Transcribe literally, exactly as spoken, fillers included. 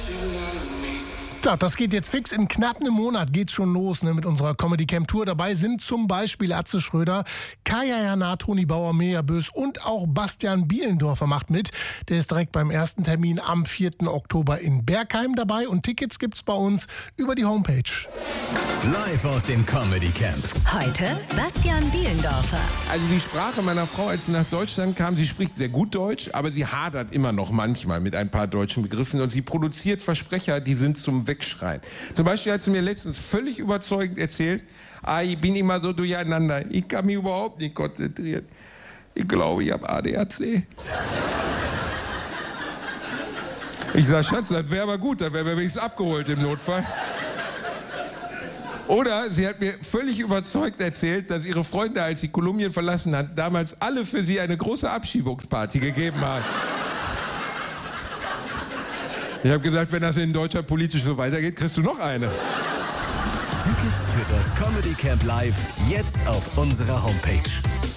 So, das geht jetzt fix. In knapp einem Monat geht's schon los, ne, mit unserer Comedy Camp Tour. Dabei sind zum Beispiel Atze Schröder, Kaya Jana, Toni Bauer, Mirja Bös und auch Bastian Bielendorfer macht mit. Der ist direkt beim ersten Termin am vierten Oktober in Bergheim dabei. Und Tickets gibt's bei uns über die Homepage. Live aus dem Comedy Camp. Heute Bastian Bielendorfer. Also die Sprache meiner Frau, als sie nach Deutschland kam, sie spricht sehr gut Deutsch, aber sie hadert immer noch manchmal mit ein paar deutschen Begriffen und sie produziert Versprecher, die sind zum Wegschreien. Zum Beispiel hat sie mir letztens völlig überzeugend erzählt, ah, ich bin immer so durcheinander, ich kann mich überhaupt nicht konzentrieren. Ich glaube, ich habe A D H C. Ich sag, Schatz, das wäre aber gut, dann wären wir wenigstens abgeholt im Notfall. Oder sie hat mir völlig überzeugt erzählt, dass ihre Freunde, als sie Kolumbien verlassen hat, damals alle für sie eine große Abschiebungsparty gegeben haben. Ich habe gesagt, wenn das in Deutschland politisch so weitergeht, kriegst du noch eine. Tickets für das Comedy Camp Live jetzt auf unserer Homepage.